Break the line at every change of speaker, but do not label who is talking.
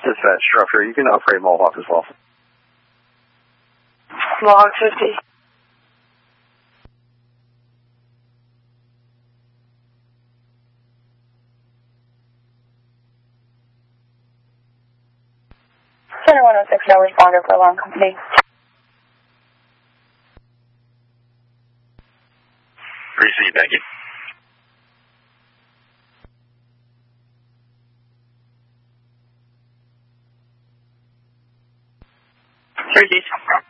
dispatch structure. You can operate Mohawk as well.
Mohawk 50. Center 106, no responder for alarm company.
Receive, thank you. Turkey.